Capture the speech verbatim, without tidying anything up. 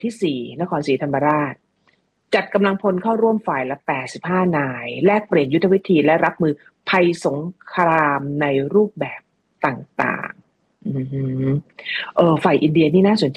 ที่สี่นครศรีธรรมราชจัดกำลังพลเข้าร่วมฝ่ายละแปดสิบห้านายแลกเปลี่ยนยุทธวิธีและรับมือภัยสงครามในรูปแบบต่างๆอือหือเออฝ่ายอินเดียนี่น่าสนใจ